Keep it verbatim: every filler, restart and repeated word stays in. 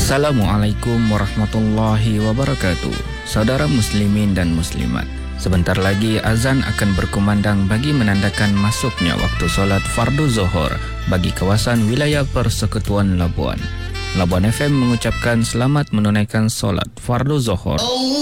Assalamualaikum warahmatullahi wabarakatuh. Saudara muslimin dan muslimat, sebentar lagi azan akan berkumandang bagi menandakan masuknya waktu solat fardu zuhur bagi kawasan wilayah Persekutuan Labuan. Labuan F M mengucapkan selamat menunaikan solat fardu zuhur.